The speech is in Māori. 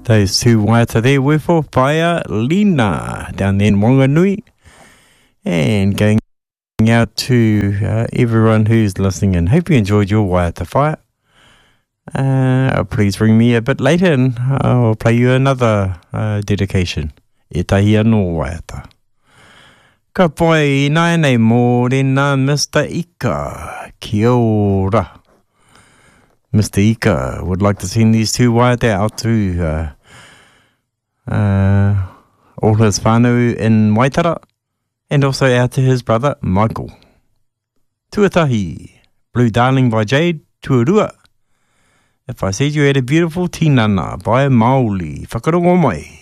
Those two waiata there were for Paia Lina down there in Wanganui. And going out to everyone who's listening in. Hope you enjoyed your waiata whaia. Please ring me a bit later and I'll play you another dedication. E tahi anō waiata. Ka poe nai nei mōrena Mr. Ika. Kia ora. Mr. Ika would like to send these two waiata out to all his whānau in Waitara and also out to his brother Michael. Tuatahi, Blue Darling by Jade, Tuarua. If I said you had a beautiful tinana by Maoli, whakarongo mai.